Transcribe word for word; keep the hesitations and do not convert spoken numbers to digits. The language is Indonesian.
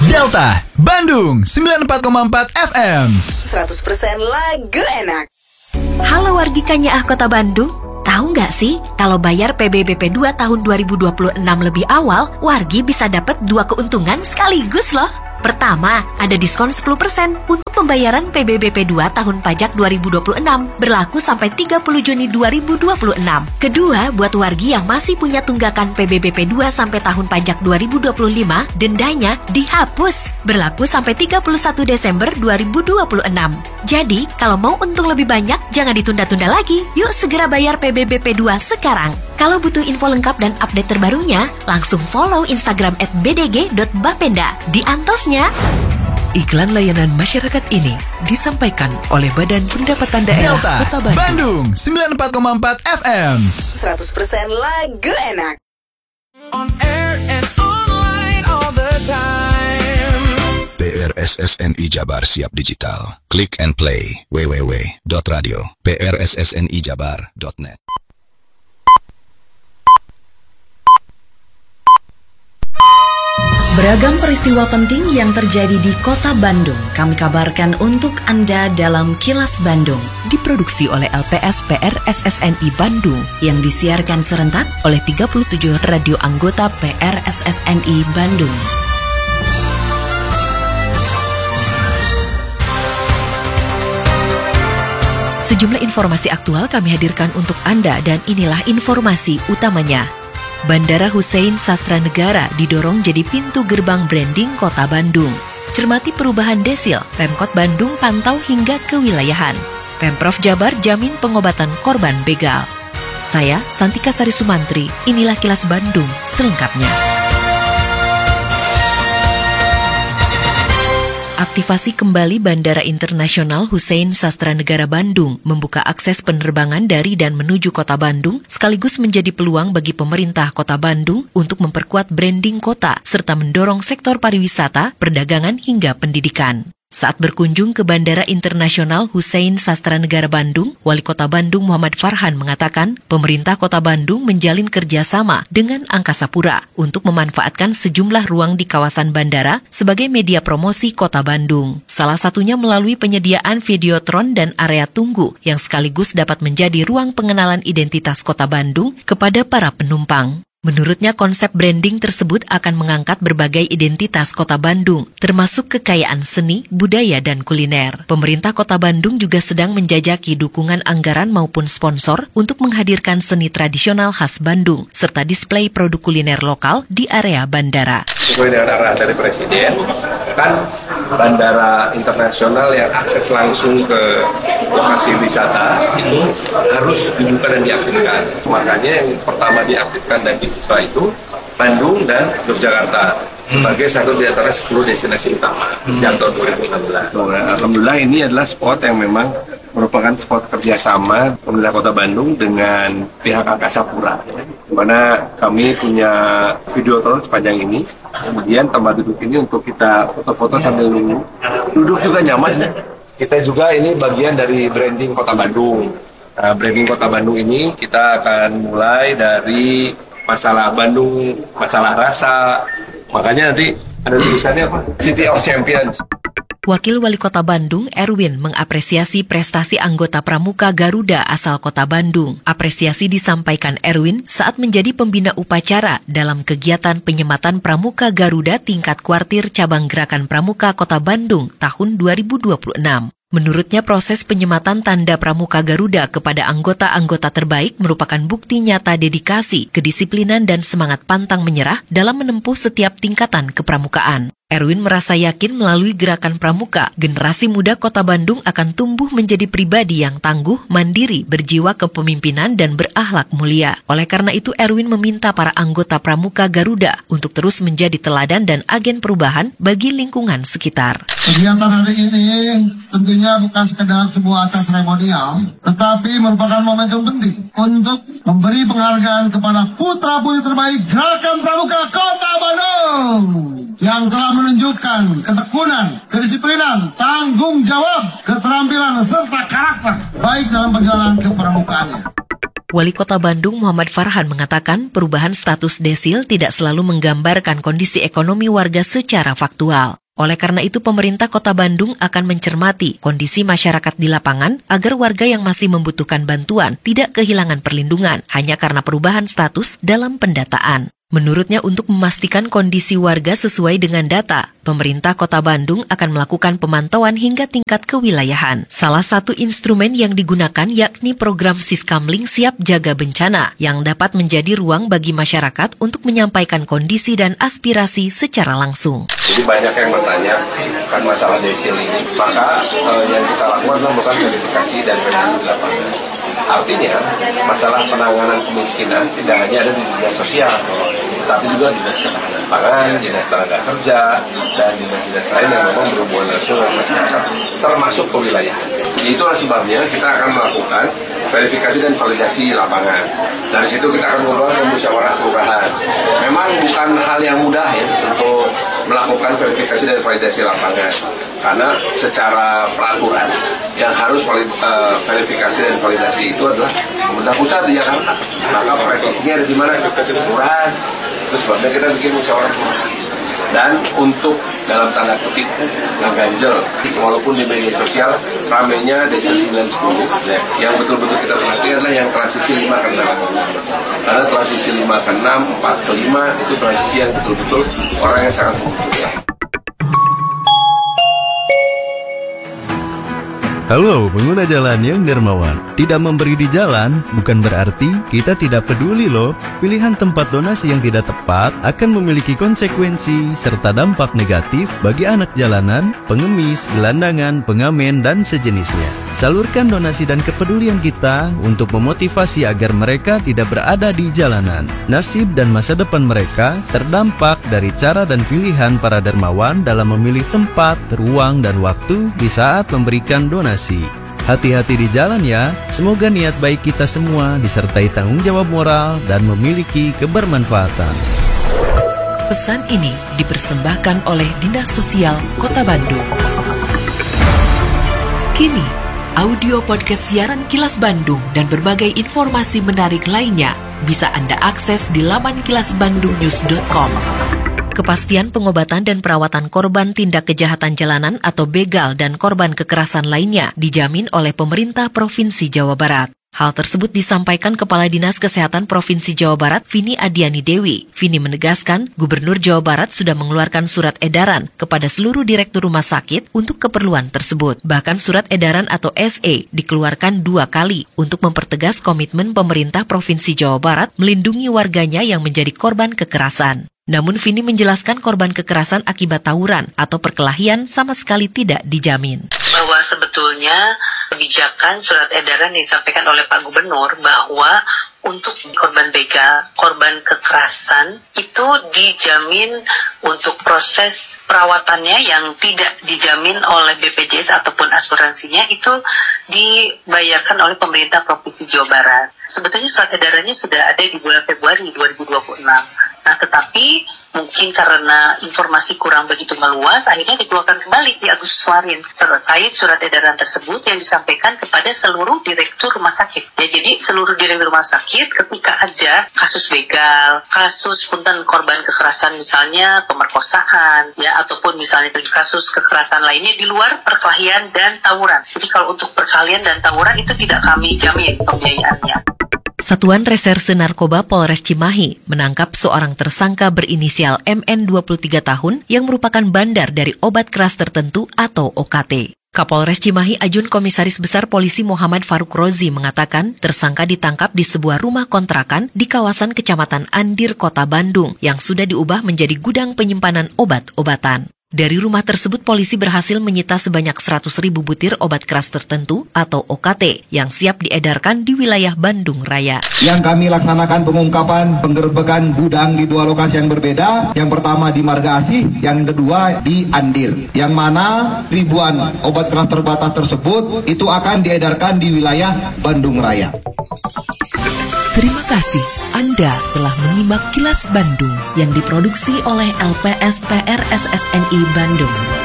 Delta, Bandung, sembilan puluh empat koma empat F M. seratus persen lagu enak. Halo wargi Kanyaah Kota Bandung. Tahu nggak sih, kalau bayar P B B P dua tahun dua ribu dua puluh enam lebih awal, wargi bisa dapat dua keuntungan sekaligus loh. Pertama, ada diskon sepuluh persen untuk pembayaran P B B P dua tahun pajak dua ribu dua puluh enam, berlaku sampai tiga puluh Juni dua ribu dua puluh enam. Kedua, buat wargi yang masih punya tunggakan P B B P dua sampai tahun pajak dua ribu dua puluh lima, dendanya dihapus, berlaku sampai tiga puluh satu Desember dua ribu dua puluh enam. Jadi, kalau mau untung lebih banyak, jangan ditunda-tunda lagi. Yuk segera bayar P B B P dua sekarang. Kalau butuh info lengkap dan update terbarunya, langsung follow Instagram at b d g dot bapenda. Diantosnya. Iklan layanan masyarakat ini disampaikan oleh Badan Pendapatan Daerah Delta, Kota Bandung. Bandung, sembilan puluh empat koma empat F M. seratus persen lagu enak. On air and online all the time. P R S S N I Jabar siap digital. Click and play. w w w dot radio p r s s n i jabar dot net. Beragam peristiwa penting yang terjadi di Kota Bandung kami kabarkan untuk Anda dalam Kilas Bandung. Diproduksi oleh L P S P R S S N I Bandung yang disiarkan serentak oleh tiga puluh tujuh radio anggota P R S S N I Bandung. Sejumlah informasi aktual kami hadirkan untuk Anda dan inilah informasi utamanya. Bandara Hussein Sastranegara didorong jadi pintu gerbang branding Kota Bandung. Cermati perubahan desil, Pemkot Bandung pantau hingga kewilayahan. Pemprov Jabar jamin pengobatan korban begal. Saya, Santika Sari Sumantri, inilah Kilas Bandung selengkapnya. Aktivasi kembali Bandara Internasional Hussein Sastranegara Bandung membuka akses penerbangan dari dan menuju Kota Bandung sekaligus menjadi peluang bagi pemerintah Kota Bandung untuk memperkuat branding kota serta mendorong sektor pariwisata, perdagangan hingga pendidikan. Saat berkunjung ke Bandara Internasional Hussein Sastranegara Bandung, Wali Kota Bandung Muhammad Farhan mengatakan pemerintah Kota Bandung menjalin kerjasama dengan Angkasa Pura untuk memanfaatkan sejumlah ruang di kawasan bandara sebagai media promosi Kota Bandung. Salah satunya melalui penyediaan videotron dan area tunggu yang sekaligus dapat menjadi ruang pengenalan identitas Kota Bandung kepada para penumpang. Menurutnya konsep branding tersebut akan mengangkat berbagai identitas Kota Bandung, termasuk kekayaan seni, budaya, dan kuliner. Pemerintah Kota Bandung juga sedang menjajaki dukungan anggaran maupun sponsor untuk menghadirkan seni tradisional khas Bandung, serta display produk kuliner lokal di area bandara. Sesuai dengan arahan dari Presiden, kan bandara internasional yang akses langsung ke lokasi wisata itu harus dibuka dan diaktifkan. Makanya yang pertama diaktifkan dan dibuka itu Bandung dan Yogyakarta sebagai satu di antara sepuluh destinasi utama sejak tahun dua ribu enam belas. Alhamdulillah ini adalah spot yang memang merupakan spot kerjasama pemerintah Kota Bandung dengan pihak Angkasa Pura, di mana kami punya videotron sepanjang ini. Kemudian tempat duduk ini untuk kita foto-foto sambil nunggu. Duduk juga nyaman. Kita juga ini bagian dari branding Kota Bandung. Nah, branding Kota Bandung ini kita akan mulai dari masalah Bandung, masalah rasa. Makanya nanti ada tulisannya apa? City of Champions. Wakil Wali Kota Bandung, Erwin, mengapresiasi prestasi anggota Pramuka Garuda asal Kota Bandung. Apresiasi disampaikan Erwin saat menjadi pembina upacara dalam kegiatan penyematan Pramuka Garuda tingkat kuartir Cabang Gerakan Pramuka Kota Bandung tahun dua ribu dua puluh enam. Menurutnya proses penyematan tanda Pramuka Garuda kepada anggota-anggota terbaik merupakan bukti nyata dedikasi, kedisiplinan, dan semangat pantang menyerah dalam menempuh setiap tingkatan kepramukaan. Erwin merasa yakin melalui gerakan pramuka, generasi muda Kota Bandung akan tumbuh menjadi pribadi yang tangguh, mandiri, berjiwa kepemimpinan, dan berakhlak mulia. Oleh karena itu, Erwin meminta para anggota Pramuka Garuda untuk terus menjadi teladan dan agen perubahan bagi lingkungan sekitar. Kegiatan hari ini tentunya bukan sekedar sebuah acara seremonial, tetapi merupakan momentum penting untuk memberi penghargaan kepada putra-putri terbaik Gerakan Pramuka Kota Bandung yang telah menunjukkan ketekunan, kedisiplinan, tanggung jawab, keterampilan, serta karakter baik dalam perjalanan kepramukaannya. Wali Kota Bandung Muhammad Farhan mengatakan perubahan status desil tidak selalu menggambarkan kondisi ekonomi warga secara faktual. Oleh karena itu, pemerintah Kota Bandung akan mencermati kondisi masyarakat di lapangan agar warga yang masih membutuhkan bantuan tidak kehilangan perlindungan hanya karena perubahan status dalam pendataan. Menurutnya, untuk memastikan kondisi warga sesuai dengan data, pemerintah Kota Bandung akan melakukan pemantauan hingga tingkat kewilayahan. Salah satu instrumen yang digunakan yakni program Siskamling Siap Jaga Bencana yang dapat menjadi ruang bagi masyarakat untuk menyampaikan kondisi dan aspirasi secara langsung. Jadi banyak yang bertanya kan masalah desil ini, maka eh, yang kita lakukan adalah melakukan verifikasi dan verifikasi di lapangan. Artinya, masalah penanganan kemiskinan tidak hanya ada di dinas sosial, tapi juga di dinas ketahanan pangan, dinas tenaga kerja, dan dinas-dinas lain yang memang berhubungan langsung dengan masyarakat, termasuk kewilayahan. Itulah sebabnya kita akan melakukan verifikasi dan validasi lapangan. Dari situ kita akan mengeluarkan musyawarah kelurahan. Memang bukan hal yang mudah ya untuk melakukan verifikasi dan validasi lapangan, karena secara peraturan yang harus valid, uh, verifikasi dan validasi itu adalah pemerintah pusat di Jakarta. Maka presisinya ada di mana? Kelurahan. Itu sebabnya kita bikin musyawarah kelurahan. Dan untuk dalam tanda kutip ngeganjel, walaupun di media sosial ramenya desil sembilan sepuluh, yang betul-betul kita perhatikan adalah yang transisi lima ke enam. Karena transisi lima ke enam, empat ke lima itu transisi yang betul-betul orang yang sangat membutuhkan. Halo pengguna jalan yang dermawan. Tidak memberi di jalan bukan berarti kita tidak peduli loh. Pilihan tempat donasi yang tidak tepat akan memiliki konsekuensi serta dampak negatif bagi anak jalanan, pengemis, gelandangan, pengamen, dan sejenisnya. Salurkan donasi dan kepedulian kita untuk memotivasi agar mereka tidak berada di jalanan. Nasib dan masa depan mereka terdampak dari cara dan pilihan para dermawan dalam memilih tempat, ruang, dan waktu di saat memberikan donasi. Hati-hati di jalan ya, semoga niat baik kita semua disertai tanggung jawab moral dan memiliki kebermanfaatan. Pesan ini dipersembahkan oleh Dinas Sosial Kota Bandung. Kini, audio podcast siaran Kilas Bandung dan berbagai informasi menarik lainnya bisa Anda akses di laman kilas bandung news dot com. Kepastian pengobatan dan perawatan korban tindak kejahatan jalanan atau begal dan korban kekerasan lainnya dijamin oleh pemerintah Provinsi Jawa Barat. Hal tersebut disampaikan Kepala Dinas Kesehatan Provinsi Jawa Barat, Vini Adiani Dewi. Vini menegaskan, Gubernur Jawa Barat sudah mengeluarkan surat edaran kepada seluruh direktur rumah sakit untuk keperluan tersebut. Bahkan surat edaran atau S E dikeluarkan dua kali untuk mempertegas komitmen pemerintah Provinsi Jawa Barat melindungi warganya yang menjadi korban kekerasan. Namun Vini menjelaskan korban kekerasan akibat tawuran atau perkelahian sama sekali tidak dijamin. Bahwa sebetulnya kebijakan surat edaran yang disampaikan oleh Pak Gubernur bahwa untuk korban begal, korban kekerasan itu dijamin untuk proses perawatannya yang tidak dijamin oleh B P J S ataupun asuransinya itu dibayarkan oleh pemerintah Provinsi Jawa Barat. Sebetulnya surat edarannya sudah ada di bulan Februari dua ribu dua puluh enam. Nah, tetapi mungkin karena informasi kurang begitu meluas, akhirnya dikeluarkan kembali di Agustus kemarin terkait surat edaran tersebut yang disampaikan kepada seluruh direktur rumah sakit. Ya, jadi seluruh direktur rumah sakit ketika ada kasus begal, kasus punten korban kekerasan misalnya pemerkosaan, ya ataupun misalnya kasus kekerasan lainnya di luar perkelahian dan tawuran. Jadi kalau untuk perkelahian dan tawuran itu tidak kami jamin pembiayaannya. Satuan Reserse Narkoba Polres Cimahi menangkap seorang tersangka berinisial M N dua puluh tiga tahun yang merupakan bandar dari obat keras tertentu atau O K T. Kapolres Cimahi Ajun Komisaris Besar Polisi Muhammad Faruk Rozi mengatakan tersangka ditangkap di sebuah rumah kontrakan di kawasan Kecamatan Andir, Kota Bandung yang sudah diubah menjadi gudang penyimpanan obat-obatan. Dari rumah tersebut polisi berhasil menyita sebanyak seratus ribu butir obat keras tertentu atau O K T yang siap diedarkan di wilayah Bandung Raya. Yang kami laksanakan pengungkapan penggerbekan gudang di dua lokasi yang berbeda. Yang pertama di Marga Asih, yang kedua di Andir. Yang mana ribuan obat keras terbatas tersebut itu akan diedarkan di wilayah Bandung Raya. Terima kasih Anda telah menyimak Kilas Bandung yang diproduksi oleh L P S P R S S N I Bandung.